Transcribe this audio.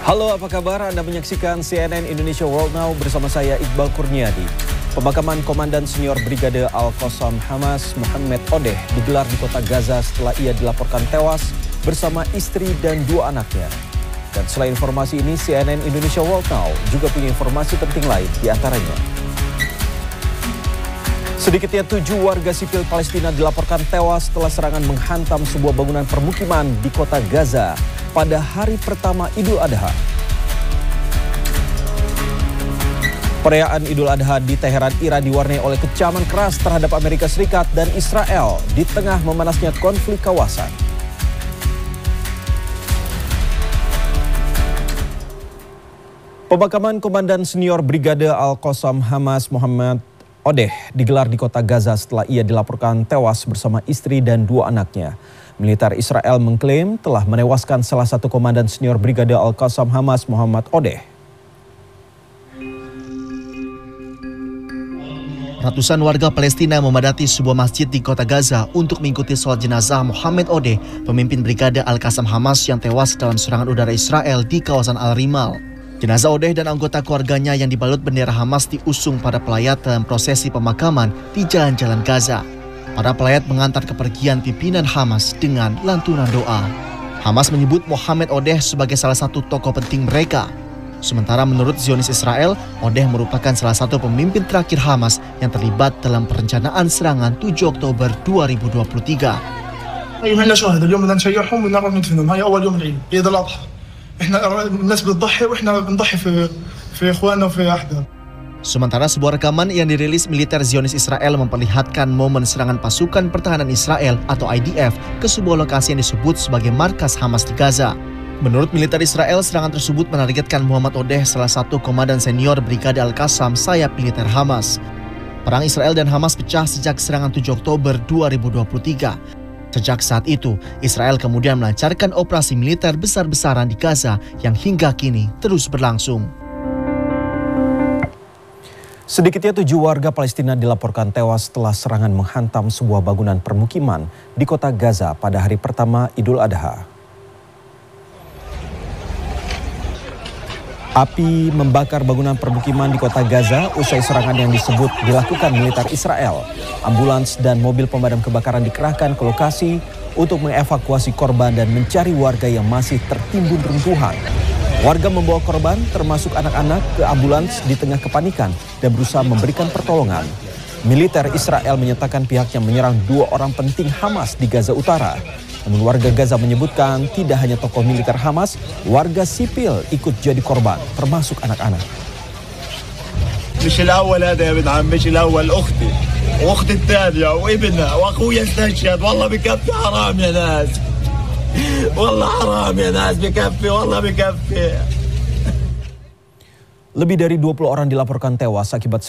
Halo, apa kabar? Anda menyaksikan CNN Indonesia World Now bersama saya Iqbal Kurniadi. Pemakaman Komandan Senior Brigade Al-Qassam Hamas Mohammed Odeh digelar di kota Gaza setelah ia dilaporkan tewas bersama istri dan 2 anaknya. Dan selain informasi ini, CNN Indonesia World Now juga punya informasi penting lain di antaranya. Sedikitnya 7 warga sipil Palestina dilaporkan tewas setelah serangan menghantam sebuah bangunan permukiman di kota Gaza pada hari pertama Idul Adha. Perayaan Idul Adha di Teheran, Iran diwarnai oleh kecaman keras terhadap Amerika Serikat dan Israel di tengah memanasnya konflik kawasan. Pemakaman Komandan Senior Brigade Al-Qassam Hamas Mohammed Odeh digelar di kota Gaza setelah ia dilaporkan tewas bersama istri dan 2 anaknya. Militer Israel mengklaim telah menewaskan salah satu komandan senior Brigade Al-Qassam Hamas Mohammed Odeh. Ratusan warga Palestina memadati sebuah masjid di kota Gaza untuk mengikuti sholat jenazah Mohammed Odeh, pemimpin Brigade Al-Qassam Hamas yang tewas dalam serangan udara Israel di kawasan Al-Rimal. Jenazah Odeh dan anggota keluarganya yang dibalut bendera Hamas diusung para pelayat dalam prosesi pemakaman di jalan-jalan Gaza. Para pelayat mengantar kepergian pimpinan Hamas dengan lantunan doa. Hamas menyebut Mohammed Odeh sebagai salah satu tokoh penting mereka. Sementara menurut Zionis Israel, Odeh merupakan salah satu pemimpin terakhir Hamas yang terlibat dalam perencanaan serangan 7 Oktober 2023. احنا شهداء اليوم بدنا نشيعهم ونعرف ندفنهم. هاي اول يوم العيد عيد الاضحى. احنا الناس بتضحي واحنا بنضحي في اخواننا وفي احبابنا. Sementara sebuah rekaman yang dirilis militer Zionis Israel memperlihatkan momen serangan pasukan pertahanan Israel atau IDF ke sebuah lokasi yang disebut sebagai markas Hamas di Gaza. Menurut militer Israel, serangan tersebut menargetkan Mohammed Odeh, salah satu komandan senior Brigade Al-Qassam sayap militer Hamas. Perang Israel dan Hamas pecah sejak serangan 7 Oktober 2023. Sejak saat itu, Israel kemudian melancarkan operasi militer besar-besaran di Gaza yang hingga kini terus berlangsung. Sedikitnya 7 warga Palestina dilaporkan tewas setelah serangan menghantam sebuah bangunan permukiman di kota Gaza pada hari pertama Idul Adha. Api membakar bangunan permukiman di kota Gaza usai serangan yang disebut dilakukan militer Israel. Ambulans dan mobil pemadam kebakaran dikerahkan ke lokasi untuk mengevakuasi korban dan mencari warga yang masih tertimbun runtuhan. Warga membawa korban termasuk anak-anak ke ambulans di tengah kepanikan dan berusaha memberikan pertolongan. Militer Israel menyatakan pihaknya menyerang 2 orang penting Hamas di Gaza Utara. Namun warga Gaza menyebutkan tidak hanya tokoh militer Hamas, warga sipil ikut jadi korban, termasuk anak-anak. مش الأول هذا يا ابن عم، مش الأول أختي وأختي الثانية وابنها وأخويا استشهد. والله بكفي، حرام يا ناس، والله حرام يا ناس، بكفي والله بكفي. Lebih dari 20 orang dilaporkan tewas akibat